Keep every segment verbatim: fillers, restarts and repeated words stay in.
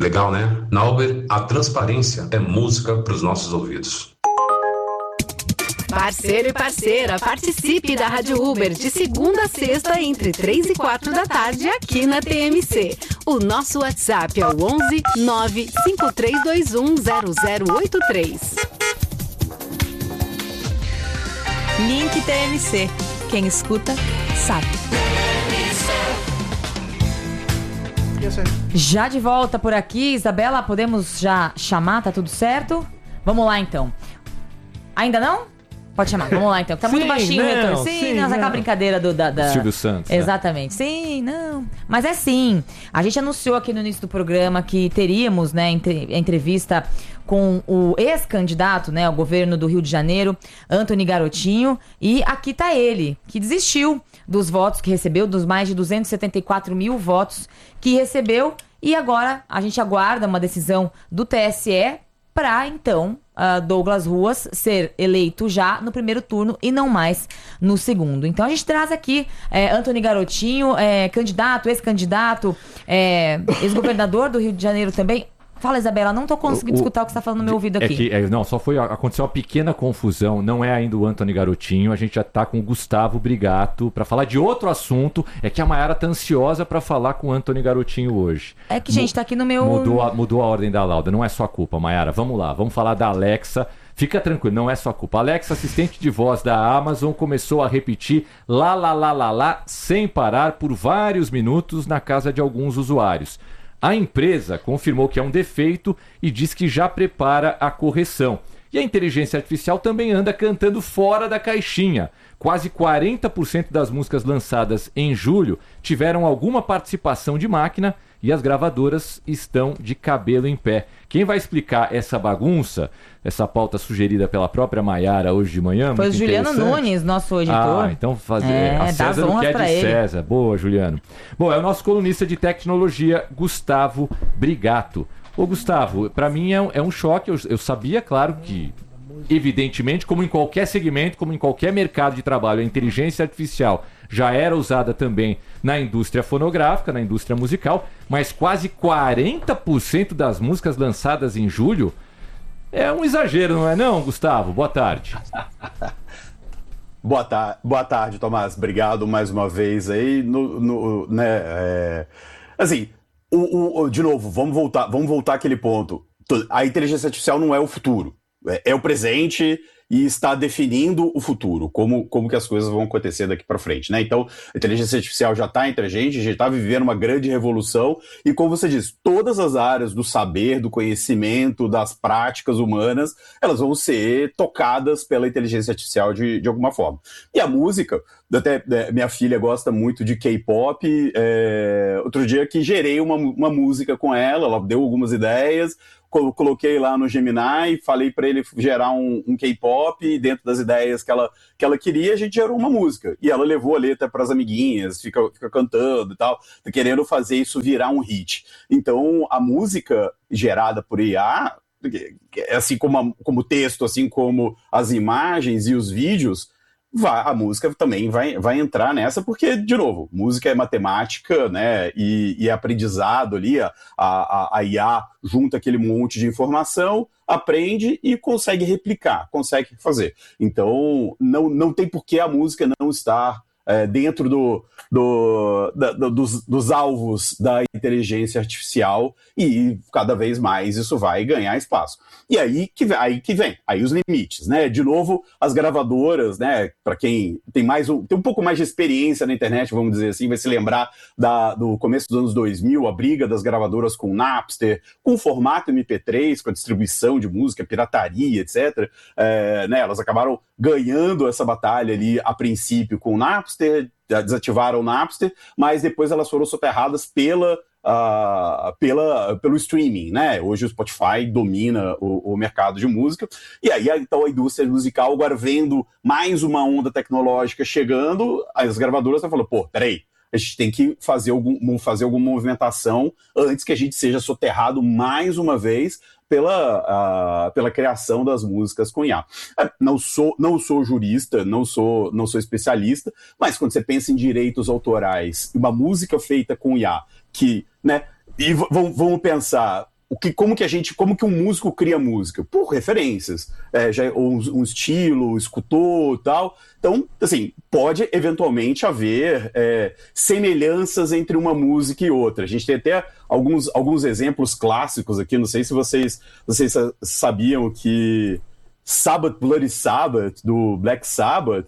Legal, né? Na Uber, a transparência é música para os nossos ouvidos. Parceiro e parceira, participe da Rádio Uber de segunda a sexta entre três e quatro da tarde aqui na T M C. O nosso WhatsApp é o onze nove cinco três dois um zero zero oito três. Link T M C. Quem escuta, sabe. Já de volta por aqui, Isabela, podemos já chamar? Tá tudo certo? Vamos lá, então. Ainda não? Pode chamar, vamos lá então. Tá sim, muito baixinho não, o retorno. Sim, sim, não, não. aquela brincadeira do, da, da... Silvio Santos. Exatamente. Né? Sim, não. Mas é sim. A gente anunciou aqui no início do programa que teríamos, né, entre, entrevista com o ex-candidato, né, ao governo do Rio de Janeiro, Antony Garotinho. E aqui tá ele, que desistiu dos votos que recebeu, dos mais de duzentos e setenta e quatro mil votos que recebeu. E agora a gente aguarda uma decisão do T S E para, então, uh, Douglas Ruas ser eleito já no primeiro turno e não mais no segundo. Então a gente traz aqui é, Antony Garotinho, é, candidato, ex-candidato, é, ex-governador do Rio de Janeiro também. Fala, Isabela, não tô conseguindo O- escutar o que você tá falando no meu ouvido É aqui. que, é, não, só foi, aconteceu uma pequena confusão, não é ainda o Antony Garotinho, a gente já tá com o Gustavo Brigato pra falar de outro assunto, é que a Mayara tá ansiosa pra falar com o Antony Garotinho hoje. É que, gente, tá aqui no meu... Mudou a, mudou a ordem da lauda, não é sua culpa, Mayara, vamos lá, vamos falar da Alexa. Fica tranquilo, não é sua culpa. Alexa, assistente de voz da Amazon, começou a repetir lá, lá, lá, lá, lá, sem parar por vários minutos na casa de alguns usuários. A empresa confirmou que é um defeito e diz que já prepara a correção. E a inteligência artificial também anda cantando fora da caixinha. Quase quarenta por cento das músicas lançadas em julho tiveram alguma participação de máquina e as gravadoras estão de cabelo em pé. Quem vai explicar essa bagunça, essa pauta sugerida pela própria Mayara hoje de manhã? Foi o muito Juliano interessante. Nunes, nosso editor. Ah, então fazer É, a dá César as o que honras é pra de ele. César. Boa, Juliano. Bom, é o nosso colunista de tecnologia, Gustavo Brigato. Ô, Gustavo, pra mim é um, é um choque. Eu, eu sabia, claro, que evidentemente, como em qualquer segmento, como em qualquer mercado de trabalho, a inteligência artificial já era usada também na indústria fonográfica, na indústria musical, mas quase quarenta por cento das músicas lançadas em julho é um exagero, não é não, Gustavo? Boa tarde. Boa, ta- Boa tarde, Tomás. Obrigado mais uma vez aí. No, no- né, é... Assim, o, o- o- de novo, vamos voltar, vamos voltar àquele ponto. A inteligência artificial não é o futuro. É, é o presente e está definindo o futuro, como, como que as coisas vão acontecer daqui para frente, né? Então, a inteligência artificial já está entre a gente, já está vivendo uma grande revolução e, como você diz, todas as áreas do saber, do conhecimento, das práticas humanas, elas vão ser tocadas pela inteligência artificial de, de alguma forma. E a música, até é, minha filha gosta muito de K-pop, é, outro dia que gerei uma, uma música com ela, ela deu algumas ideias, coloquei lá no Gemini, falei para ele gerar um, um K-pop, e dentro das ideias que ela, que ela queria, a gente gerou uma música. E ela levou a letra para as amiguinhas, fica, fica cantando e tal, querendo fazer isso virar um hit. Então, a música gerada por I A, assim como, a, como o texto, assim como as imagens e os vídeos, vai, a música também vai, vai entrar nessa, porque, de novo, música é matemática, né, e, e é aprendizado ali, a, a, a I A junta aquele monte de informação, aprende e consegue replicar, consegue fazer. Então, não, não tem por que a música não estar é, dentro do, do, da, do, dos, dos alvos da inteligência artificial, e cada vez mais isso vai ganhar espaço. E aí que, aí que vem, aí os limites, né? De novo, as gravadoras, né? Para quem tem mais um, tem um pouco mais de experiência na internet, vamos dizer assim, vai se lembrar da, do começo dos anos dois mil, a briga das gravadoras com o Napster, com o formato M P três, com a distribuição de música, pirataria, etcétera. É, né? Elas acabaram ganhando essa batalha ali a princípio com o Napster, desativaram o Napster, mas depois elas foram soterradas pela Uh, pela, pelo streaming, né? Hoje o Spotify domina o, o mercado de música, e aí então a indústria musical, agora vendo mais uma onda tecnológica chegando, as gravadoras estão falando, pô, peraí, a gente tem que fazer, algum, fazer alguma movimentação antes que a gente seja soterrado mais uma vez pela, uh, pela criação das músicas com I A. Não sou, não sou jurista, não sou, não sou especialista, mas quando você pensa em direitos autorais, uma música feita com I A, que, né, e v- vamos pensar, o que, como que a gente, como que um músico cria música? Por referências, é, já, um, um estilo, escutou e tal. Então, assim, pode eventualmente haver é, semelhanças entre uma música e outra. A gente tem até alguns, alguns exemplos clássicos aqui, não sei se vocês, vocês sabiam que Sabbath, Bloody Sabbath, do Black Sabbath,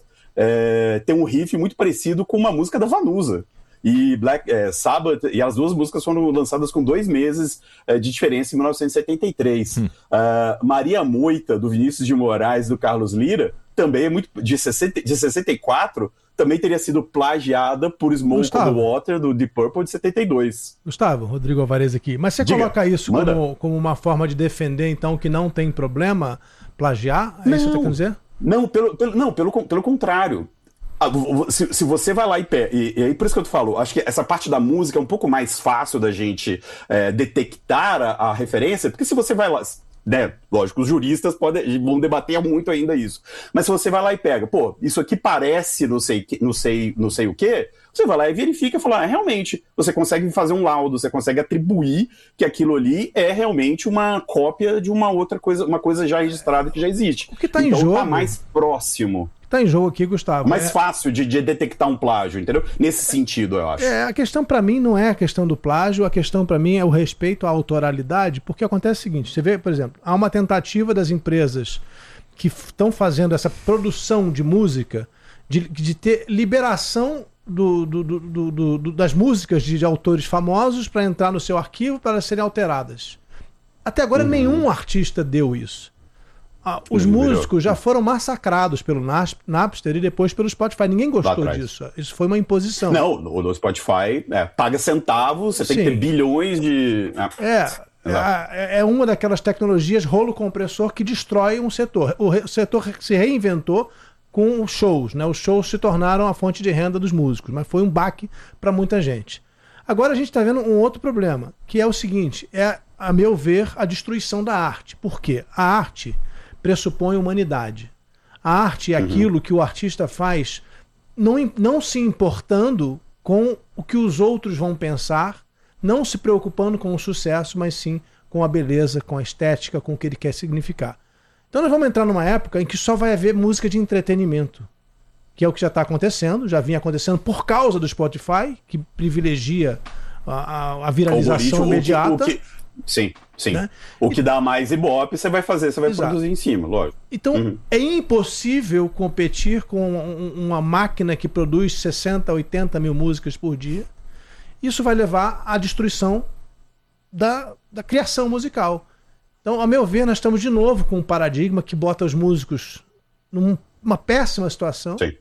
é, tem um riff muito parecido com uma música da Vanusa. E Black é, Sabbath, e as duas músicas foram lançadas com dois meses é, de diferença em mil novecentos e setenta e três. Hum. Uh, Maria Moita, do Vinícius de Moraes, do Carlos Lira, também é muito de, sessenta, de sessenta e quatro, também teria sido plagiada por Smoke Gustavo. on the Water, do Deep Purple, de setenta e dois. Gustavo, Rodrigo Alvarez aqui. Mas você Diga, coloca isso como, como uma forma de defender, então, que não tem problema plagiar? É não, isso que você quer dizer? Não, pelo, pelo, não pelo, pelo contrário. Se, se você vai lá e pega, e, e aí por isso que eu te falo, acho que essa parte da música é um pouco mais fácil da gente é, detectar a, a referência, porque se você vai lá, né, lógico, os juristas podem, vão debater muito ainda isso, mas se você vai lá e pega, pô, isso aqui parece não sei, não sei, não sei o quê, você vai lá e verifica e fala, ah, realmente, você consegue fazer um laudo, você consegue atribuir que aquilo ali é realmente uma cópia de uma outra coisa, uma coisa já registrada que já existe. O que tá então em jogo? Tá mais próximo. Tá em jogo aqui, Gustavo. Mais é... fácil de, de detectar um plágio, entendeu? Nesse sentido, eu acho. É, a questão pra mim não é a questão do plágio, a questão pra mim é o respeito à autoralidade, porque acontece o seguinte, você vê, por exemplo, há uma tentativa das empresas que estão fazendo essa produção de música de, de ter liberação do, do, do, do, do, das músicas de, de autores famosos para entrar no seu arquivo para serem alteradas. Até agora uhum. nenhum artista deu isso. Ah, os uhum, músicos já foram massacrados pelo Napster e depois pelo Spotify. Ninguém gostou disso. Isso foi uma imposição. Não, o do Spotify é, paga centavos, você Sim. tem que ter bilhões de... É, é, é uma daquelas tecnologias rolo compressor que destrói um setor. O, re, o setor se reinventou com os shows, né? Os shows se tornaram a fonte de renda dos músicos, mas foi um baque para muita gente. Agora a gente está vendo um outro problema, que é o seguinte, é, a meu ver, a destruição da arte. Por quê? A arte pressupõe humanidade. A arte é aquilo uhum. que o artista faz não, não se importando com o que os outros vão pensar, não se preocupando com o sucesso, mas sim com a beleza, com a estética, com o que ele quer significar. Então nós vamos entrar numa época em que só vai haver música de entretenimento, que é o que já está acontecendo, já vinha acontecendo por causa do Spotify, que privilegia a, a, a viralização imediata. O que, o que... Sim, sim. Né? O que dá mais ibope, você vai fazer, você vai Exato. produzir em cima, lógico. Então, uhum. é impossível competir com uma máquina que produz sessenta, oitenta mil músicas por dia. Isso vai levar à destruição da, da criação musical. Então, a meu ver, nós estamos de novo com um paradigma que bota os músicos numa péssima situação. Sim.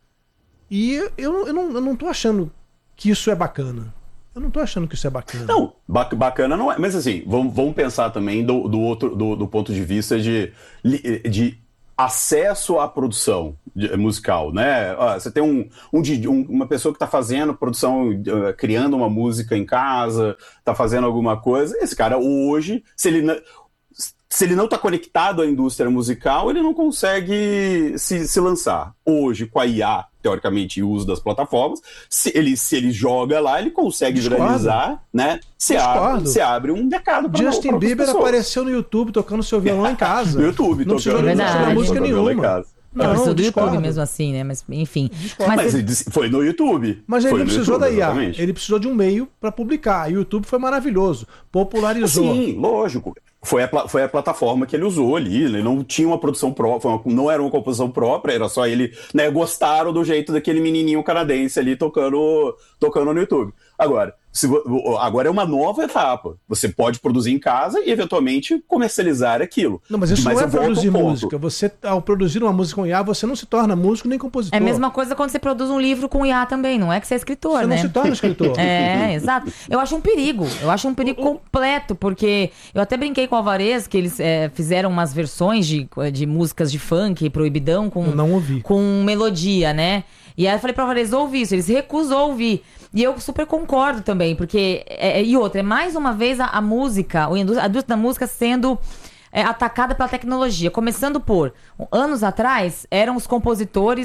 E eu, eu, não, eu não tô achando que isso é bacana. Eu não tô achando que isso é bacana. Não, bacana não é. Mas assim, vamos, vamos pensar também do, do, outro, do, do ponto de vista de, de acesso à produção musical, né? Ah, você tem um, um, um, uma pessoa que está fazendo produção, uh, criando uma música em casa, está fazendo alguma coisa. Esse cara hoje, se ele... Se ele não está conectado à indústria musical, ele não consegue se, se lançar. Hoje, com a I A, teoricamente, e o uso das plataformas, se ele, se ele joga lá, ele consegue Discordo. viralizar, né? Se abre, se abre um mercado para Justin Bieber apareceu no YouTube tocando seu violão em casa. No YouTube, não precisou de música nenhuma. Não, precisou do YouTube mesmo assim, né? Mas, enfim. Mas, Mas ele... foi no YouTube. Mas ele foi não precisou YouTube, da I A. Exatamente. Ele precisou de um meio para publicar. O YouTube foi maravilhoso. Popularizou. Sim, lógico. Foi a, foi a plataforma que ele usou ali, ele não tinha uma produção própria, não era uma composição própria, era só ele, né, gostaram do jeito daquele menininho canadense ali tocando, tocando no YouTube. Agora, se, agora é uma nova etapa, você pode produzir em casa e eventualmente comercializar aquilo. Não, mas isso mas não é produzir música, você ao produzir uma música com I A, você não se torna músico nem compositor. É a mesma coisa quando você produz um livro com I A também, não é que você é escritor, você né? Você não se torna escritor. É, exato. Eu acho um perigo, eu acho um perigo completo, porque eu até brinquei com o Alvarez que eles é, fizeram umas versões de, de músicas de funk, proibidão, com, eu não ouvi. com melodia, né? E aí eu falei pro Alvarez, ouve isso, eles recusou ouvir. E eu super concordo também, porque... É, e outra, é mais uma vez a, a música, a indústria da música sendo é, atacada pela tecnologia. Começando por, anos atrás, eram os compositores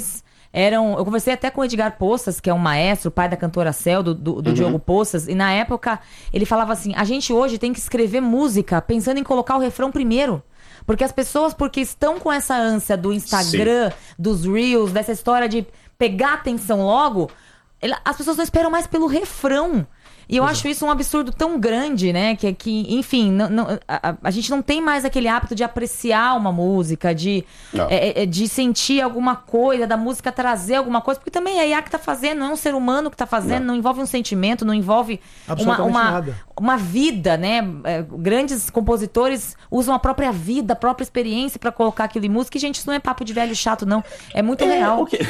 eram... Eu conversei até com o Edgar Poças, que é um maestro, pai da cantora Cel, do, do, do uhum. Diogo Poças, e na época ele falava assim, a gente hoje tem que escrever música pensando em colocar o refrão primeiro. Porque as pessoas, porque estão com essa ânsia do Instagram, Sim. dos Reels, dessa história de pegar atenção logo, as pessoas não esperam mais pelo refrão. E eu Exato. acho isso um absurdo tão grande, né? Que, que enfim, não, não, a, a gente não tem mais aquele hábito de apreciar uma música, de, é, é, de sentir alguma coisa, da música trazer alguma coisa, porque também é a I A que tá fazendo, não é um ser humano que tá fazendo, não, não envolve um sentimento, não envolve uma, uma, uma vida, né? É, grandes compositores usam a própria vida, a própria experiência pra colocar aquilo em música, e, gente, isso não é papo de velho chato, não. É muito é, real. Okay.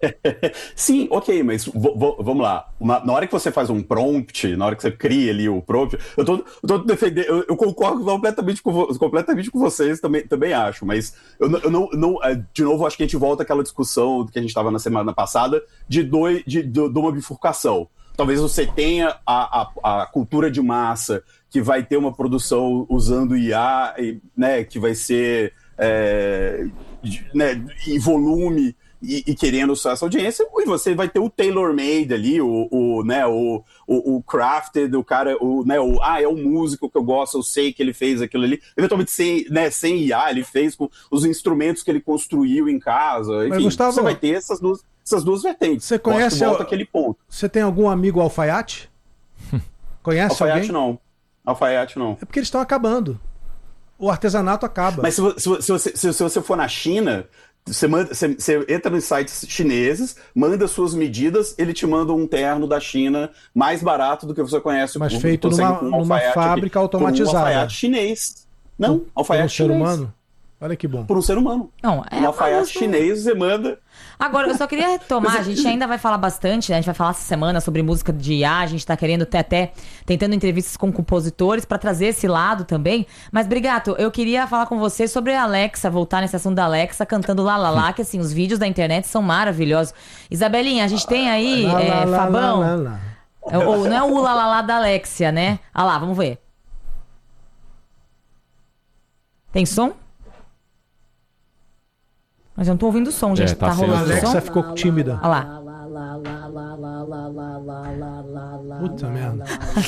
Sim, ok, mas vamos lá. Uma, na hora que você faz um prompt, na hora que você cria ali o prompt, eu tô, eu tô defendendo, eu, eu concordo completamente com, vo, completamente com vocês, também, também acho, mas eu, eu não, não, de novo, acho que a gente volta àquela discussão que a gente estava na semana passada de, dois, de, de, de uma bifurcação. Talvez você tenha a, a, a cultura de massa que vai ter uma produção usando I A, e, né, que vai ser é, né, em volume, E, e querendo essa audiência, e você vai ter o tailor-made ali, o, o, né, o, o, o crafted, o cara, o, né, o, ah, é o músico que eu gosto, eu sei que ele fez aquilo ali, eventualmente sem, né, sem I A, ele fez com os instrumentos que ele construiu em casa, enfim, Mas, Gustavo, você vai ter essas duas, essas duas vertentes. Você conhece volta aquele ponto. Você tem algum amigo alfaiate? Conhece alfaiate alguém? não. Alfaiate não. É porque eles estão acabando. O artesanato acaba. Mas se, se, se, você, se, se você for na China... Você, manda, você, você entra nos sites chineses, manda suas medidas, ele te manda um terno da China mais barato do que você conhece. Mas feito numa, um numa fábrica aqui, automatizada. Um alfaiate chinês. Não, por, alfaiate por um chinês. ser humano? Olha que bom. Por um ser humano. Não, é um alfaiate chinês, você manda... Agora, eu só queria retomar, a gente ainda vai falar bastante, né? A gente vai falar essa semana sobre música de I A, a gente tá querendo ter até, tentando entrevistas com compositores pra trazer esse lado também. Mas, Brigato, eu queria falar com você sobre a Alexa, voltar nesse assunto da Alexa, cantando Lá Lá Lá, que assim, os vídeos da internet são maravilhosos. Isabelinha, a gente tem aí, lá, é, lá, Fabão, lá, lá, lá. Ou, não é o Lá Lá Lá da Alexia, né? Ah lá, vamos ver. Tem som? Mas eu não tô ouvindo o som, gente. É, tá, tá rolando o som? A Alexa ficou tímida. Olha lá. Puta merda.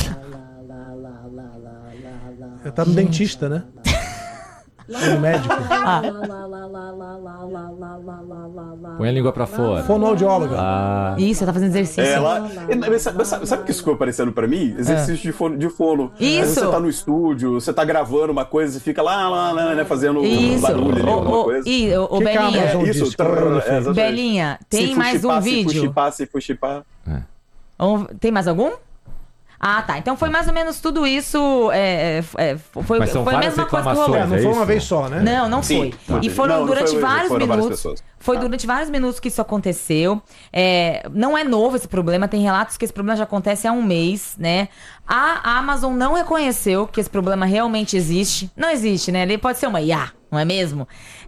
Eu tava no dentista, né? No médico. Ah. Põe a língua pra fora. Fonoaudióloga. Ah. Isso, ela tá fazendo exercício. Ela, sabe, sabe, sabe o que isso ficou parecendo pra mim? Exercício é. de, fono, de fono. Isso. Você tá no estúdio, você tá gravando uma coisa e fica lá, lá, lá, né, fazendo isso. barulho ali, o, alguma o, coisa. E, o, o Belinha. É, isso, disco, é, Belinha, tem mais chipar, um vídeo? Se fuxipar, se fuxipar. É. Tem mais algum? Ah, tá. Então foi mais ou menos tudo isso. É, é, foi Mas são foi a mesma coisa que rolou. É, não foi uma vez só, né? Não, não Sim. foi. E foram não, durante não foi, vários foram minutos. Foi ah. durante vários minutos que isso aconteceu. É, não é novo esse problema. Tem relatos que esse problema já acontece há um mês, né? A Amazon não reconheceu que esse problema realmente existe. Não existe, né? Ele pode ser uma I A, não é mesmo?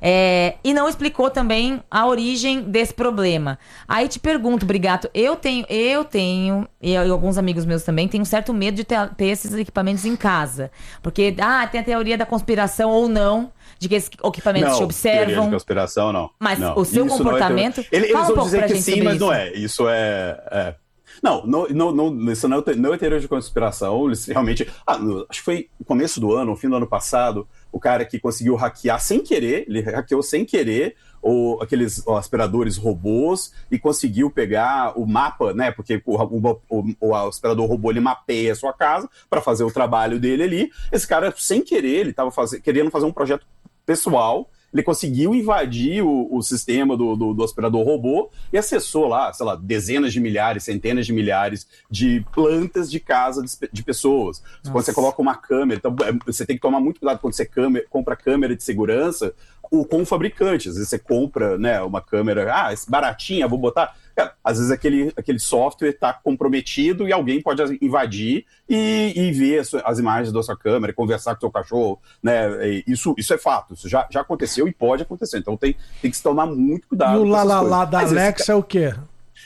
É, e não explicou também a origem desse problema. Aí te pergunto, Brigato, eu tenho, eu tenho, e, e alguns amigos meus também, tenho um certo medo de ter, ter esses equipamentos em casa. Porque, ah, tem a teoria da conspiração ou não, de que esses equipamentos não, te observam. Teoria de conspiração, não. Mas não. o seu isso comportamento... Não é Ele, eles um vão dizer que sim, mas isso. não é. Isso é... é... Não, não, não, não, isso não é, não é teoria de conspiração, eles realmente... Ah, no, acho que foi no começo do ano, no fim do ano passado, o cara que conseguiu hackear sem querer, ele hackeou sem querer o, aqueles ó, aspiradores robôs e conseguiu pegar o mapa, né, porque o, o, o, o aspirador robô, ele mapeia a sua casa para fazer o trabalho dele ali. Esse cara, sem querer, ele estava querendo fazer um projeto pessoal, ele conseguiu invadir o, o sistema do, do, do aspirador robô e acessou lá, sei lá, dezenas de milhares, centenas de milhares de plantas de casa de, de pessoas. Nossa. Quando você coloca uma câmera, então, você tem que tomar muito cuidado quando você câmera, compra câmera de segurança o, com o fabricante. Às vezes você compra, né, uma câmera, ah, baratinha, vou botar... Às vezes aquele, aquele software está comprometido e alguém pode invadir e, e ver as, as imagens da sua câmera, conversar com o seu cachorro, né? Isso, isso é fato, isso já, já aconteceu e pode acontecer. Então tem, tem que se tomar muito cuidado. E o lá lá lá da Alexa é o quê?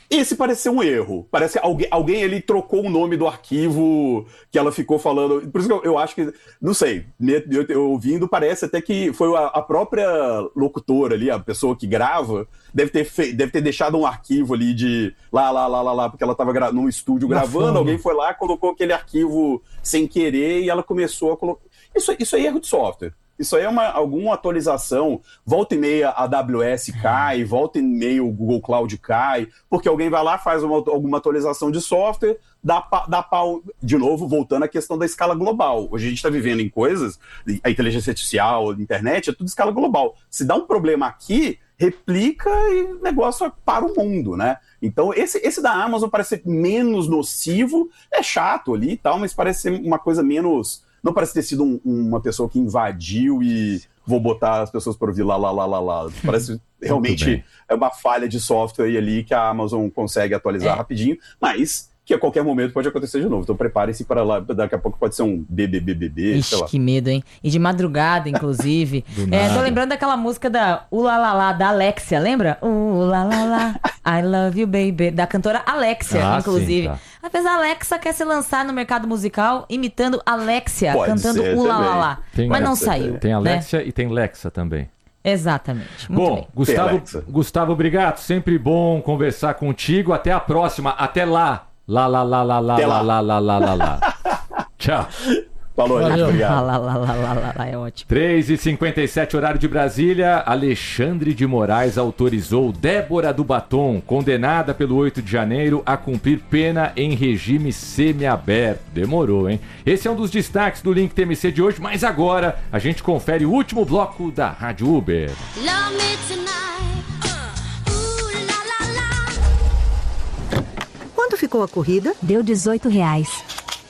Esse parece ser um erro. Parece que alguém, alguém ele trocou o nome do arquivo que ela ficou falando. Por isso que eu, eu acho que, não sei, eu, eu ouvindo, parece até que foi a, a própria locutora ali, a pessoa que grava, deve ter, fe, deve ter deixado um arquivo ali de lá, lá, lá, lá, lá, porque ela estava gra- num estúdio Na gravando, fome. alguém foi lá, colocou aquele arquivo sem querer e ela começou a colocar. Isso, isso é erro de software. Isso aí é uma, alguma atualização, volta e meia a AWS cai, volta e meia o Google Cloud cai, porque alguém vai lá, faz uma, alguma atualização de software, dá, dá pau, de novo, voltando à questão da escala global. Hoje a gente está vivendo em coisas, a inteligência artificial, a internet, é tudo escala global. Se dá um problema aqui, replica e o negócio para o mundo, né? Então esse, esse da Amazon parece ser menos nocivo, é chato ali e tal, mas parece ser uma coisa menos... Não parece ter sido um, uma pessoa que invadiu e vou botar as pessoas para ouvir lá, lá, lá, lá, lá. Parece realmente é uma falha de software ali que a Amazon consegue atualizar é. rapidinho, mas que a qualquer momento pode acontecer de novo. Então preparem-se para lá, daqui a pouco pode ser um B B B B B, Ixi, sei lá. Que medo, hein? E de madrugada, inclusive. é, tô lembrando daquela música da Ulalala, da Alexia, lembra? Ulalala, I love you, baby. Da cantora Alexia, ah, inclusive. Sim, tá. Às vezes a Alexa quer se lançar no mercado musical imitando Alexia, pode cantando Ulalala. Mas não saiu. Tem Alexia, né? E tem Lexa também. Exatamente. Muito bom, bem. Gustavo, Gustavo Brigato, sempre bom conversar contigo. Até a próxima. Até lá. Lá, lá, lá, lá, lá, lá, lá, lá, lá, lá, lá. Tchau. Falou, gente. Obrigado. Lá, lá, lá, lá, lá, lá, é ótimo. três e cinquenta e sete, horário de Brasília. Alexandre de Moraes autorizou Débora do Batom, condenada pelo oito de janeiro, a cumprir pena em regime semiaberto. Demorou, hein? Esse é um dos destaques do Link T M C de hoje, mas agora a gente confere o último bloco da Rádio Uber. Love me tonight. Uh, la, la, la. Quanto ficou a corrida? Deu dezoito reais.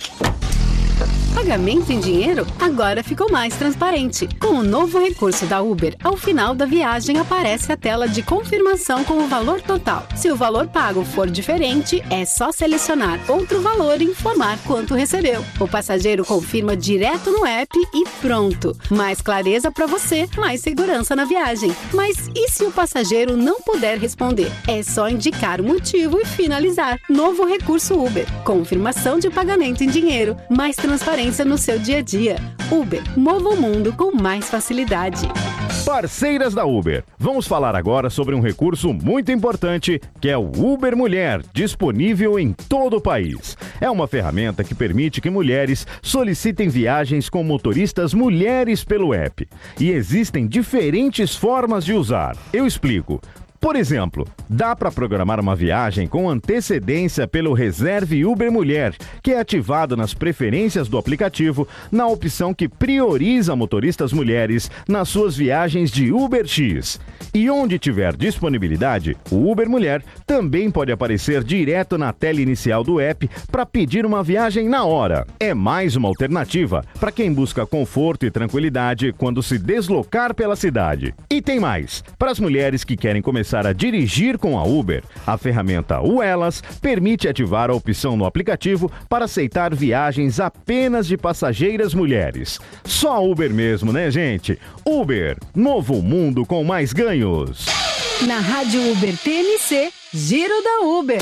Pagamento em dinheiro agora ficou mais transparente. Com o novo recurso da Uber, ao final da viagem aparece a tela de confirmação com o valor total. Se o valor pago for diferente, é só selecionar outro valor e informar quanto recebeu. O passageiro confirma direto no app e pronto. Mais clareza para você, mais segurança na viagem. Mas e se o passageiro não puder responder? É só indicar o motivo e finalizar. Novo recurso Uber. Confirmação de pagamento em dinheiro. Mais transparência no seu dia a dia. Uber, mova o mundo com mais facilidade. Parceiras da Uber. Vamos falar agora sobre um recurso muito importante, que é o Uber Mulher, disponível em todo o país. É uma ferramenta que permite que mulheres solicitem viagens com motoristas mulheres pelo app. E existem diferentes formas de usar. Eu explico. Por exemplo, dá para programar uma viagem com antecedência pelo Reserve Uber Mulher, que é ativado nas preferências do aplicativo na opção que prioriza motoristas mulheres nas suas viagens de UberX. E onde tiver disponibilidade, o Uber Mulher também pode aparecer direto na tela inicial do app para pedir uma viagem na hora. É mais uma alternativa para quem busca conforto e tranquilidade quando se deslocar pela cidade. E tem mais, para as mulheres que querem começar a dirigir com a Uber, a ferramenta Uelas permite ativar a opção no aplicativo para aceitar viagens apenas de passageiras mulheres. Só a Uber mesmo, né, gente? Uber, novo mundo com mais ganhos. Na Rádio Uber T M C, Giro da Uber.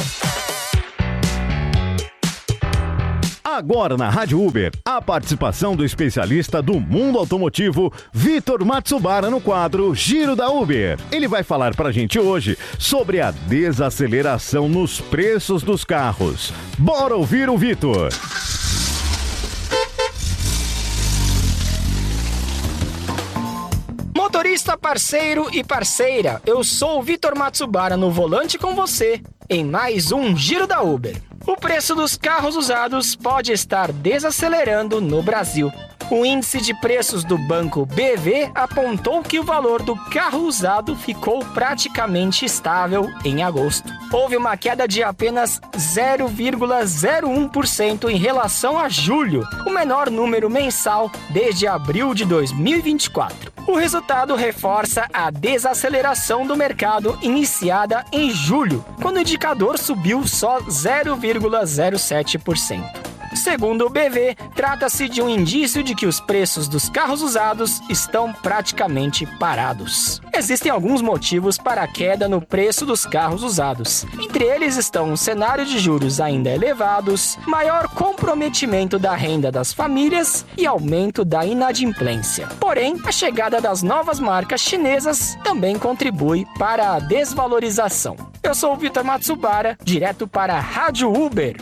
Agora na Rádio Uber, a participação do especialista do mundo automotivo, Vitor Matsubara, no quadro Giro da Uber. Ele vai falar pra gente hoje sobre a desaceleração nos preços dos carros. Bora ouvir o Vitor! Motorista, parceiro e parceira, eu sou o Vitor Matsubara no volante com você, em mais um Giro da Uber. O preço dos carros usados pode estar desacelerando no Brasil. O índice de preços do banco B V apontou que o valor do carro usado ficou praticamente estável em agosto. Houve uma queda de apenas zero vírgula zero um por cento em relação a julho, o menor número mensal desde abril de dois mil e vinte e quatro. O resultado reforça a desaceleração do mercado iniciada em julho, quando o indicador subiu só zero vírgula zero sete por cento. Segundo o B V, trata-se de um indício de que os preços dos carros usados estão praticamente parados. Existem alguns motivos para a queda no preço dos carros usados. Entre eles estão um cenário de juros ainda elevados, maior comprometimento da renda das famílias e aumento da inadimplência. Porém, a chegada das novas marcas chinesas também contribui para a desvalorização. Eu sou o Vitor Matsubara, direto para a Rádio Uber.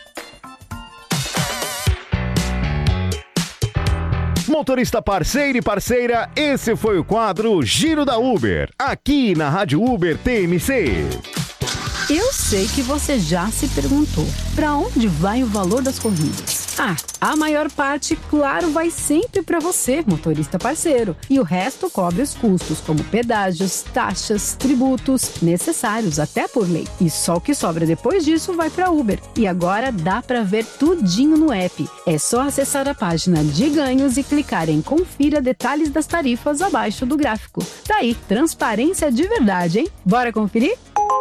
Motorista parceiro e parceira, esse foi o quadro Giro da Uber, aqui na Rádio Uber T M C. Eu sei que você já se perguntou, para onde vai o valor das corridas? Ah, a maior parte, claro, vai sempre para você, motorista parceiro. E o resto cobre os custos, como pedágios, taxas, tributos, necessários até por lei. E só o que sobra depois disso vai para Uber. E agora dá para ver tudinho no app. É só acessar a página de ganhos e clicar em Confira detalhes das tarifas abaixo do gráfico. Tá aí, transparência de verdade, hein? Bora conferir?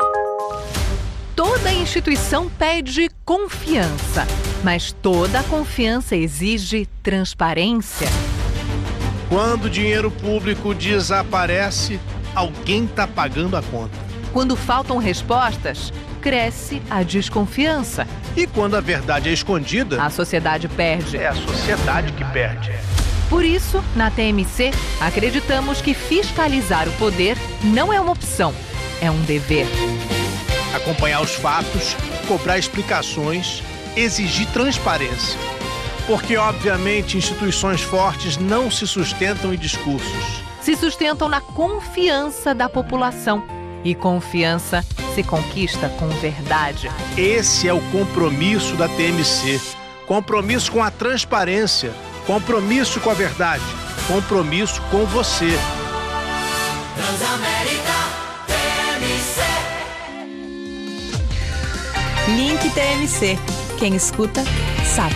Toda instituição pede confiança, mas toda confiança exige transparência. Quando o dinheiro público desaparece, alguém está pagando a conta. Quando faltam respostas, cresce a desconfiança. E quando a verdade é escondida, a sociedade perde. É a sociedade que perde. Por isso, na T M C, acreditamos que fiscalizar o poder não é uma opção, é um dever. Acompanhar os fatos, cobrar explicações, exigir transparência. Porque, obviamente, instituições fortes não se sustentam em discursos. Se sustentam na confiança da população. E confiança se conquista com verdade. Esse é o compromisso da T M C. Compromisso com a transparência. Compromisso com a verdade. Compromisso com você. Transamérica T M C. Link T M C. Quem escuta, sabe.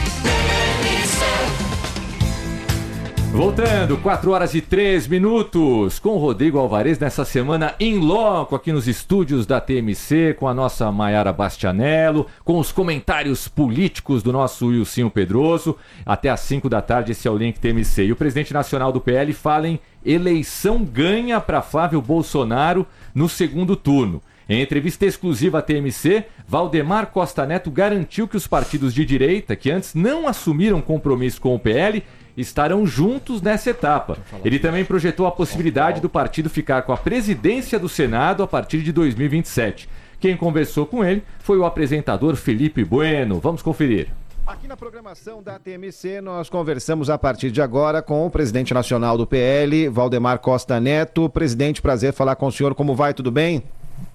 Voltando, quatro horas e três minutos, com o Rodrigo Alvarez nessa semana em loco aqui nos estúdios da T M C, com a nossa Maiara Bastianello, com os comentários políticos do nosso Wilsinho Pedroso. Até às cinco da tarde, esse é o Link T M C. E o presidente nacional do P L fala em eleição ganha para Flávio Bolsonaro no segundo turno. Em entrevista exclusiva à T M C, Valdemar Costa Neto garantiu que os partidos de direita, que antes não assumiram compromisso com o P L, estarão juntos nessa etapa. Ele também projetou a possibilidade do partido ficar com a presidência do Senado a partir de dois mil e vinte e sete. Quem conversou com ele foi o apresentador Felipe Bueno. Vamos conferir. Aqui na programação da T M C, nós conversamos a partir de agora com o presidente nacional do P L, Valdemar Costa Neto. Presidente, prazer falar com o senhor. Como vai? Tudo bem?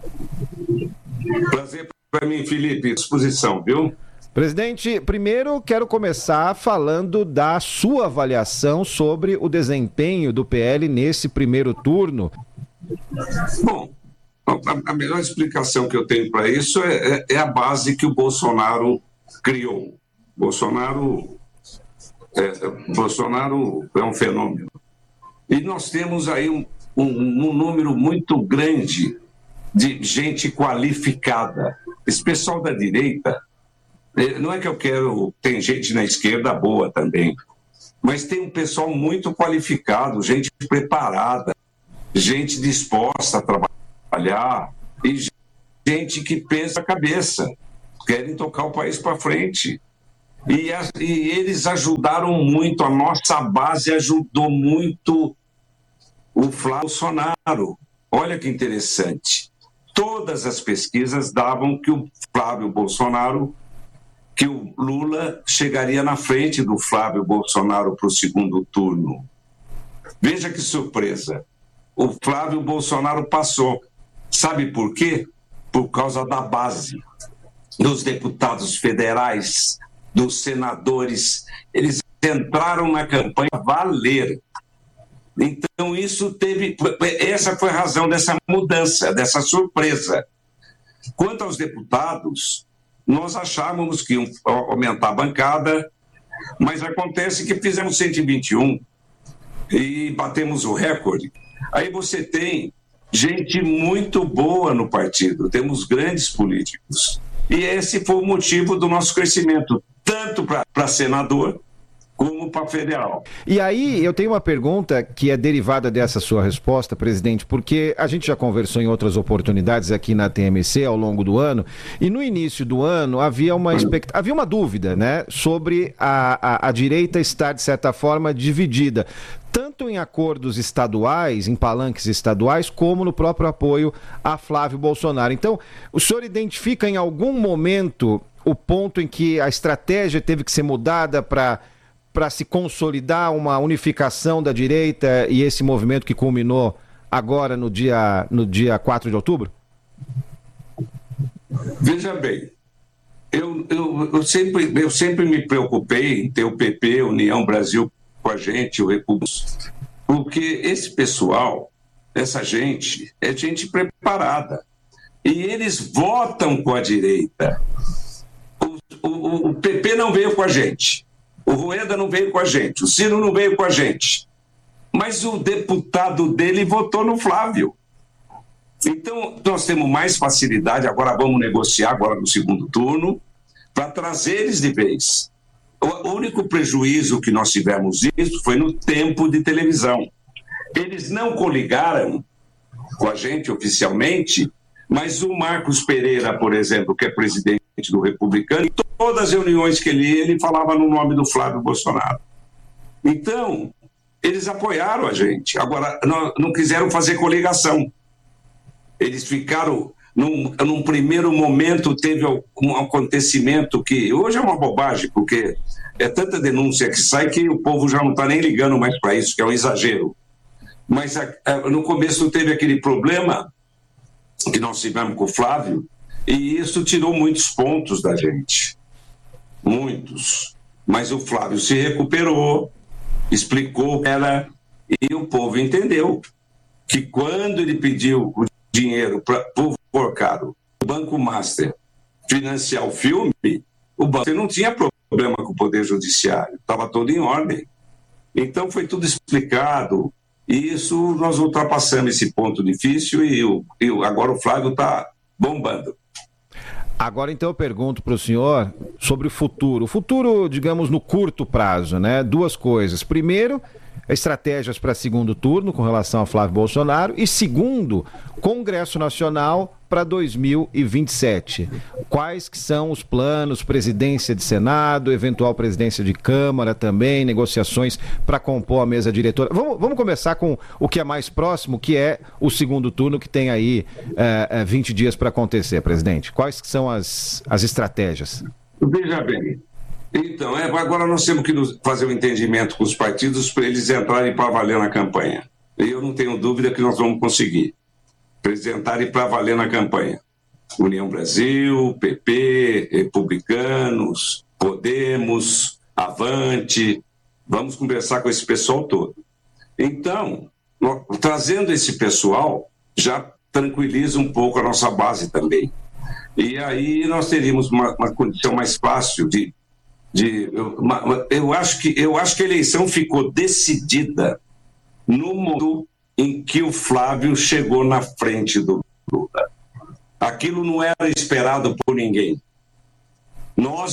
Prazer para mim, Felipe. Disposição, viu? Presidente, primeiro quero começar falando da sua avaliação sobre o desempenho do P L nesse primeiro turno. Bom, a melhor explicação que eu tenho para isso é, é a base que o Bolsonaro criou. Bolsonaro é, Bolsonaro é um fenômeno. E nós temos aí um, um, um número muito grande de gente qualificada. Esse pessoal da direita, não é que eu quero... Tem gente na esquerda boa também, mas tem um pessoal muito qualificado, gente preparada, gente disposta a trabalhar e gente que pensa a cabeça, querem tocar o país para frente. E, a, e eles ajudaram muito, a nossa base ajudou muito o Flávio Bolsonaro. Olha que interessante. Todas as pesquisas davam que o Flávio Bolsonaro, que o Lula chegaria na frente do Flávio Bolsonaro para o segundo turno. Veja que surpresa. O Flávio Bolsonaro passou. Sabe por quê? Por causa da base dos deputados federais, dos senadores. Eles entraram na campanha a valer. Então, isso teve... Essa foi a razão dessa mudança, dessa surpresa. Quanto aos deputados, nós achávamos que iam aumentar a bancada, mas acontece que fizemos cento e vinte e um e batemos o recorde. Aí você tem gente muito boa no partido, temos grandes políticos. E esse foi o motivo do nosso crescimento. tanto para senador como para federal. E aí, eu tenho uma pergunta que é derivada dessa sua resposta, presidente, porque a gente já conversou em outras oportunidades aqui na T M C ao longo do ano, e no início do ano havia uma, expect... havia uma dúvida, né, sobre a, a, a direita estar, de certa forma, dividida, tanto em acordos estaduais, em palanques estaduais, como no próprio apoio a Flávio Bolsonaro. Então, o senhor identifica em algum momento o ponto em que a estratégia teve que ser mudada para para se consolidar uma unificação da direita e esse movimento que culminou agora no dia, no dia quatro de outubro? Veja bem, eu, eu, eu, sempre, eu sempre me preocupei em ter o P P, União Brasil com a gente, o República, porque esse pessoal, essa gente, é gente preparada. E eles votam com a direita. O, o, o P P não veio com a gente. O Rueda não veio com a gente, o Ciro não veio com a gente, mas o deputado dele votou no Flávio. Então, nós temos mais facilidade, agora vamos negociar agora no segundo turno, para trazer eles de vez. O único prejuízo que nós tivemos isso foi no tempo de televisão. Eles não coligaram com a gente oficialmente, mas o Marcos Pereira, por exemplo, que é presidente do Republicano, em todas as reuniões que ele ia, ele falava no nome do Flávio Bolsonaro. Então, eles apoiaram a gente. Agora, não, não quiseram fazer coligação. Eles ficaram, num, num primeiro momento, teve um acontecimento que hoje é uma bobagem, porque é tanta denúncia que sai que o povo já não está nem ligando mais para isso, que é um exagero. Mas a, a, no começo teve aquele problema que nós tivemos com o Flávio, e isso tirou muitos pontos da gente. Muitos. Mas o Flávio se recuperou, explicou que era, e o povo entendeu que quando ele pediu o dinheiro para o Forcado, o Banco Master, financiar o filme, o banco não tinha problema com o Poder Judiciário, estava tudo em ordem. Então foi tudo explicado, e isso nós ultrapassamos esse ponto difícil, e, o, e agora o Flávio está bombando. Agora, então, eu pergunto para o senhor sobre o futuro. O futuro, digamos, no curto prazo, né? Duas coisas. Primeiro, estratégias para segundo turno com relação a Flávio Bolsonaro. E segundo, Congresso Nacional para dois mil e vinte e sete. Quais que são os planos, presidência de Senado, eventual presidência de Câmara também, negociações para compor a mesa diretora. Vamos, vamos começar com o que é mais próximo, que é o segundo turno, que tem aí é, vinte dias para acontecer, presidente. Quais que são as, as estratégias? Veja bem, então, é, agora nós temos que fazer um entendimento com os partidos para eles entrarem para valer na campanha. E eu não tenho dúvida que nós vamos conseguir apresentarem para valer na campanha. União Brasil, P P, Republicanos, Podemos, Avante, vamos conversar com esse pessoal todo. Então, nós, trazendo esse pessoal, já tranquiliza um pouco a nossa base também. E aí nós teríamos uma, uma condição mais fácil de... de uma, eu, acho que, eu acho que a eleição ficou decidida no momento em que o Flávio chegou na frente do Lula. Aquilo não era esperado por ninguém. Nós,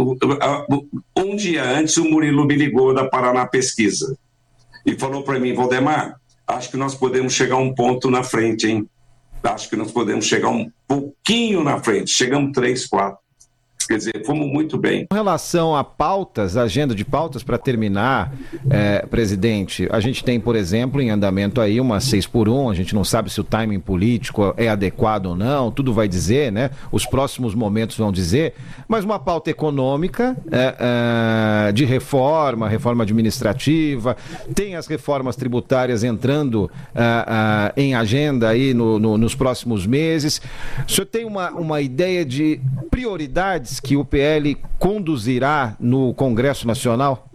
um dia antes, o Murilo me ligou da Paraná Pesquisa e falou para mim: Valdemar, acho que nós podemos chegar um ponto na frente, hein? Acho que nós podemos chegar um pouquinho na frente. Chegamos três, quatro. Quer dizer, fomos muito bem. Com relação a pautas, agenda de pautas, para terminar, é, presidente, a gente tem, por exemplo, em andamento aí uma seis por um, a gente não sabe se o timing político é adequado ou não, tudo vai dizer, né? Os próximos momentos vão dizer, mas uma pauta econômica, é, é, de reforma, reforma administrativa, tem as reformas tributárias entrando é, é, em agenda aí no, no, nos próximos meses. O senhor tem uma, uma ideia de prioridades que o P L conduzirá no Congresso Nacional?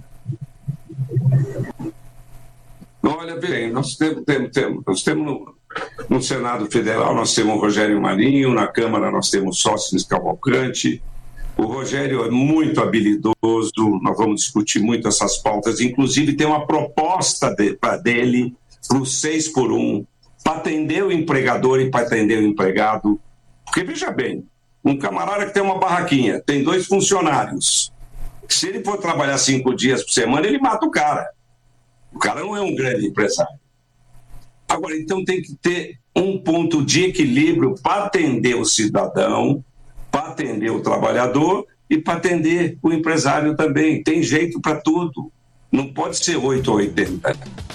Olha bem, nós temos, temos, temos, nós temos no, no Senado Federal, nós temos o Rogério Marinho, na Câmara nós temos Sócrates Cavalcante. O Rogério é muito habilidoso, nós vamos discutir muito essas pautas, inclusive tem uma proposta de, pra dele para o seis por um, para atender o empregador e para atender o empregado. Porque, veja bem, Um camarada que tem uma barraquinha, tem dois funcionários. Se ele for trabalhar cinco dias por semana, ele mata o cara. O cara não é um grande empresário. Agora, então tem que ter um ponto de equilíbrio para atender o cidadão, para atender o trabalhador e para atender o empresário também. Tem jeito para tudo. Não pode ser oito ou oitenta.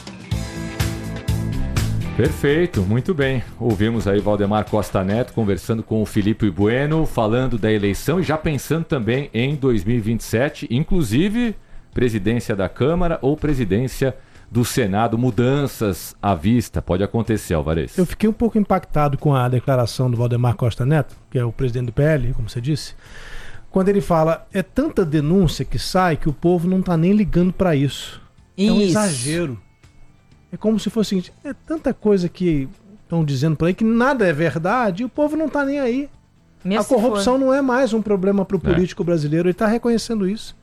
Perfeito, muito bem. Ouvimos aí Valdemar Costa Neto conversando com o Felipe Bueno, falando da eleição e já pensando também em dois mil e vinte e sete, inclusive presidência da Câmara ou presidência do Senado, mudanças à vista. Pode acontecer, Alvarez. Eu fiquei um pouco impactado com a declaração do Valdemar Costa Neto, que é o presidente do P L, como você disse, quando ele fala, é tanta denúncia que sai que o povo não está nem ligando para isso. isso. É um exagero. É como se fosse o seguinte, é tanta coisa que estão dizendo por aí que nada é verdade e o povo não está nem aí. Mesmo a corrupção não é mais um problema para o político é. brasileiro, ele está reconhecendo isso.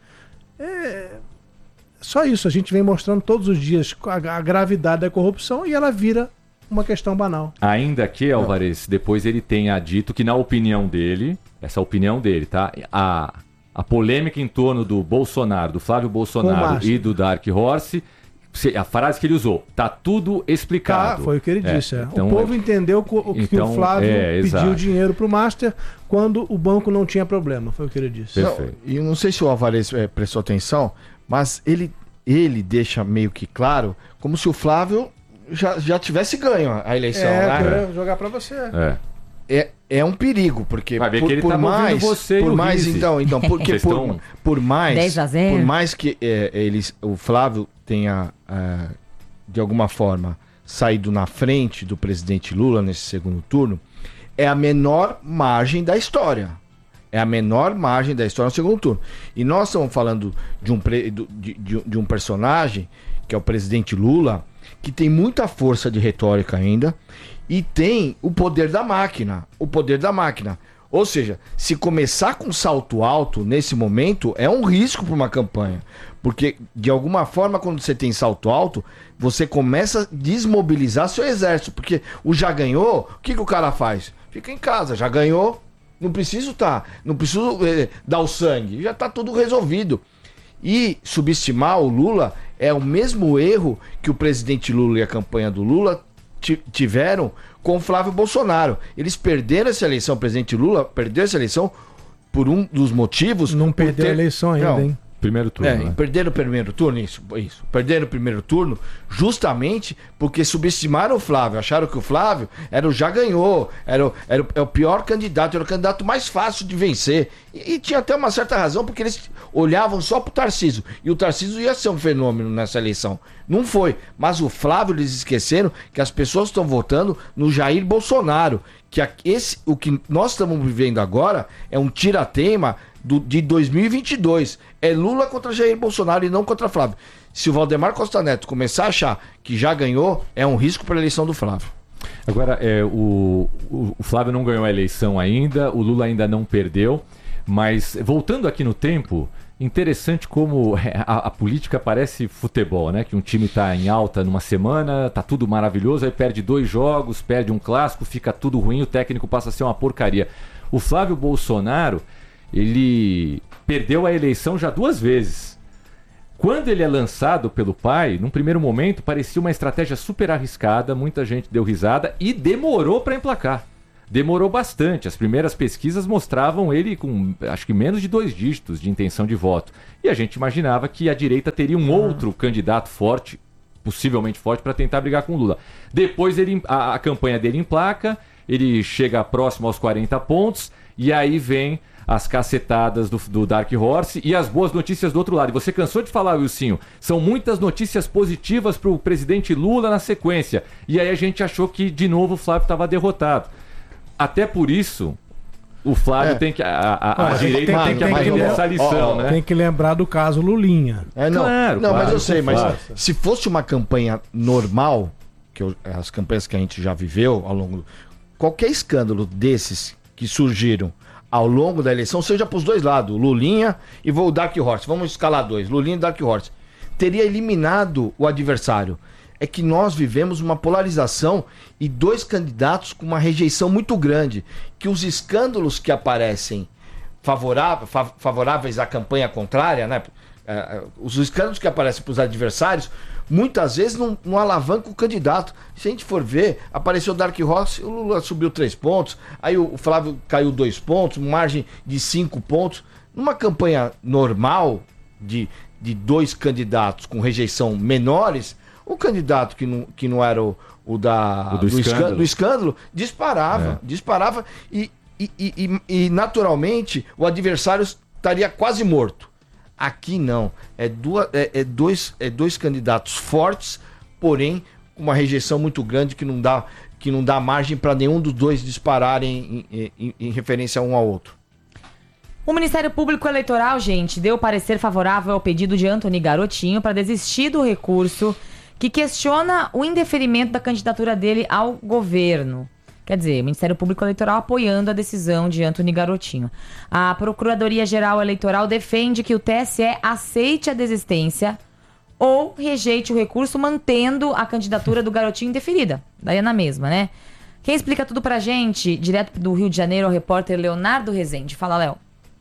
É só isso, a gente vem mostrando todos os dias a, a gravidade da corrupção e ela vira uma questão banal. Ainda que, Alvarez, depois ele tenha dito que na opinião dele, essa opinião dele, tá? A, a polêmica em torno do Bolsonaro, do Flávio Bolsonaro e do Dark Horse... A frase que ele usou, tá tudo explicado. Tá, foi o que ele é, disse. É. Então, o povo entendeu o que então, o Flávio é, pediu exato. dinheiro pro Master quando o banco não tinha problema. Foi o que ele disse. Não, e não sei se o Alvarez é, prestou atenção, mas ele, ele deixa meio que claro como se o Flávio já, já tivesse ganho a eleição. É, né? eu jogar pra você. É. É, é um perigo, porque Vai ver por, que ele por tá mais, você por e o mais Rizzi. então, então porque por, estão... por mais, dez a zero. por mais que é, eles, o Flávio tenha é, de alguma forma saído na frente do presidente Lula nesse segundo turno, é a menor margem da história. É a menor margem da história no segundo turno. E nós estamos falando de um, pre, de, de, de um personagem, que é o presidente Lula, que tem muita força de retórica ainda, e tem o poder da máquina. O poder da máquina. Ou seja, se começar com salto alto nesse momento, é um risco para uma campanha. Porque, de alguma forma, quando você tem salto alto, você começa a desmobilizar seu exército. Porque o já ganhou, o que, que o cara faz? Fica em casa, já ganhou, não preciso tá, não preciso eh, dar o sangue, já está tudo resolvido. E subestimar o Lula é o mesmo erro que o presidente Lula e a campanha do Lula tiveram com o Flávio Bolsonaro. Eles perderam essa eleição, o presidente Lula perdeu essa eleição por um dos motivos... Não perdeu ter... a eleição ainda, Não. hein? Primeiro turno, É, né? perderam o primeiro turno, isso, isso. Perderam o primeiro turno justamente porque subestimaram o Flávio. Acharam que o Flávio era o já ganhou, era o, era o, é o pior candidato, era o candidato mais fácil de vencer. E, e tinha até uma certa razão, porque eles olhavam só pro Tarcísio. E o Tarcísio ia ser um fenômeno nessa eleição. Não foi. Mas o Flávio, eles esqueceram que as pessoas estão votando no Jair Bolsonaro. Que esse, o que nós estamos vivendo agora é um tira-teima do, de dois mil e vinte e dois. É Lula contra Jair Bolsonaro e não contra Flávio. Se o Valdemar Costa Neto começar a achar que já ganhou, é um risco para a eleição do Flávio. Agora, é, o, o, o Flávio não ganhou a eleição ainda, o Lula ainda não perdeu, mas voltando aqui no tempo, interessante como a, a política parece futebol, né? Que um time tá em alta numa semana, tá tudo maravilhoso, aí perde dois jogos, perde um clássico, fica tudo ruim, o técnico passa a ser uma porcaria. O Flávio Bolsonaro, ele perdeu a eleição já duas vezes. Quando ele é lançado pelo pai, num primeiro momento parecia uma estratégia super arriscada, muita gente deu risada e demorou para emplacar. Demorou bastante. As primeiras pesquisas mostravam ele com, acho que menos de dois dígitos de intenção de voto. E a gente imaginava que a direita teria um outro candidato forte, possivelmente forte, para tentar brigar com o Lula. Depois ele, a, a campanha dele emplaca, ele chega próximo aos quarenta pontos, e aí vem as cacetadas do, do Dark Horse e as boas notícias do outro lado. E você cansou de falar, Wilsinho, são muitas notícias positivas para o presidente Lula na sequência. E aí a gente achou que, de novo, o Flávio estava derrotado. Até por isso, o Flávio é. tem que... A, a, a direita tem, tem que aprender essa lição, né? Tem que lembrar do caso Lulinha. É, não, claro, não claro, mas eu sei, mas claro. se fosse uma campanha normal, que eu, as campanhas que a gente já viveu ao longo... Qualquer escândalo desses que surgiram ao longo da eleição, seja para os dois lados, Lulinha e o Dark Horse, vamos escalar dois, Lulinha e Dark Horse, teria eliminado o adversário. é que nós vivemos uma polarização e dois candidatos com uma rejeição muito grande, que os escândalos que aparecem favoráveis, favoráveis à campanha contrária, né? É, os escândalos que aparecem para os adversários, muitas vezes não, não alavancam o candidato. Se a gente for ver, apareceu o Dark Horse, o Lula subiu três pontos, aí o Flávio caiu dois pontos, margem de cinco pontos. Numa campanha normal de, de dois candidatos com rejeição menores, o candidato que não, que não era o, o da, o do, do, escândalo. escândalo, do escândalo disparava, é. disparava e, e, e, e, naturalmente, o adversário estaria quase morto. Aqui não. É, duas, é, é, dois, é dois candidatos fortes, porém com uma rejeição muito grande que não dá, que não dá margem para nenhum dos dois dispararem em, em, em referência um ao outro. O Ministério Público Eleitoral, gente, deu parecer favorável ao pedido de Antony Garotinho para desistir do recurso que questiona o indeferimento da candidatura dele ao governo. Quer dizer, o Ministério Público Eleitoral apoiando a decisão de Antony Garotinho. A Procuradoria-Geral Eleitoral defende que o T S E aceite a desistência ou rejeite o recurso, mantendo a candidatura do Garotinho indeferida. Daí é na mesma, né? Quem explica tudo pra gente, direto do Rio de Janeiro, é o repórter Leonardo Rezende. Fala, Léo.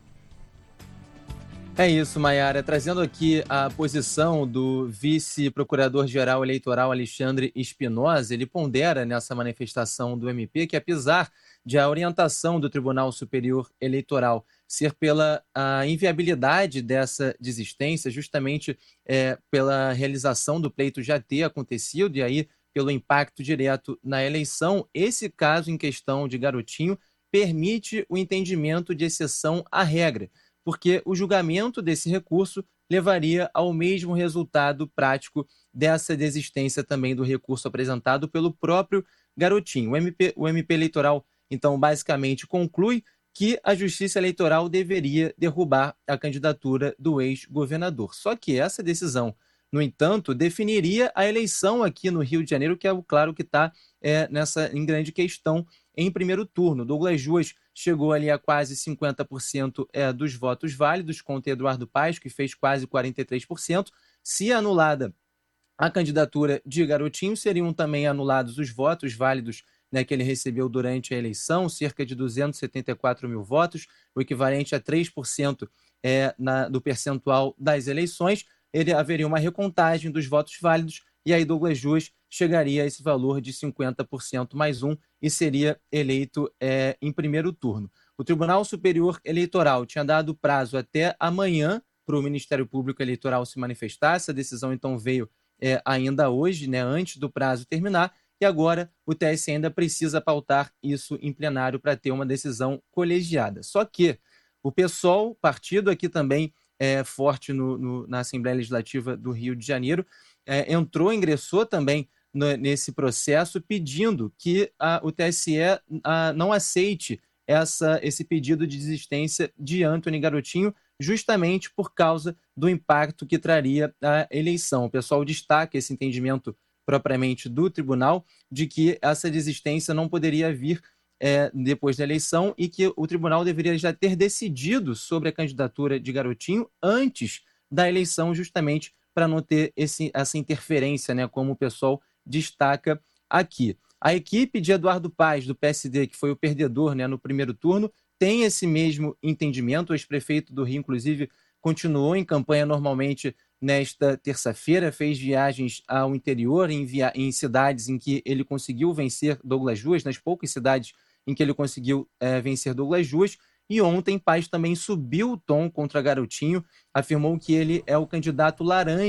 É isso, Maiara. Trazendo aqui a posição do vice-procurador-geral eleitoral Alexandre Espinosa, ele pondera nessa manifestação do M P que, apesar de a orientação do Tribunal Superior Eleitoral ser pela a inviabilidade dessa desistência, justamente é, pela realização do pleito já ter acontecido e aí pelo impacto direto na eleição, esse caso em questão de Garotinho permite o entendimento de exceção à regra, porque o julgamento desse recurso levaria ao mesmo resultado prático dessa desistência também do recurso apresentado pelo próprio Garotinho. O M P, o M P eleitoral, então, basicamente conclui que a Justiça Eleitoral deveria derrubar a candidatura do ex-governador. Só que essa decisão, no entanto, definiria a eleição aqui no Rio de Janeiro, que é o claro que está é, nessa em grande questão em primeiro turno. Douglas Ruas chegou ali a quase cinquenta por cento é, dos votos válidos, contra Eduardo Paes, que fez quase quarenta e três por cento. Se anulada a candidatura de Garotinho, seriam também anulados os votos válidos, né, que ele recebeu durante a eleição, cerca de duzentos e setenta e quatro mil votos, o equivalente a três por cento é, na, do percentual das eleições. Ele haveria uma recontagem dos votos válidos e aí Douglas Ruas chegaria a esse valor de cinquenta por cento mais um e seria eleito é, em primeiro turno. O Tribunal Superior Eleitoral tinha dado prazo até amanhã para o Ministério Público Eleitoral se manifestar. Essa decisão então veio é, ainda hoje, né, antes do prazo terminar, e agora o T S E ainda precisa pautar isso em plenário para ter uma decisão colegiada. Só que o PSOL, partido aqui também é, forte no, no, na Assembleia Legislativa do Rio de Janeiro, é, entrou, ingressou também no, nesse processo pedindo que a, o T S E a, não aceite essa, esse pedido de desistência de Antony Garotinho, justamente por causa do impacto que traria a eleição. O pessoal destaca esse entendimento propriamente do tribunal, de que essa desistência não poderia vir é, depois da eleição e que o tribunal deveria já ter decidido sobre a candidatura de Garotinho antes da eleição, justamente para não ter esse, essa interferência, né, como o pessoal destaca aqui. A equipe de Eduardo Paes, do P S D, que foi o perdedor, né, no primeiro turno, tem esse mesmo entendimento. O ex-prefeito do Rio, inclusive, continuou em campanha normalmente nesta terça-feira, fez viagens ao interior, em, via... em cidades em que ele conseguiu vencer Douglas Ruas, nas poucas cidades em que ele conseguiu é, vencer Douglas Ruas. E ontem, Paes também subiu o tom contra Garotinho, afirmou que ele é o candidato laranja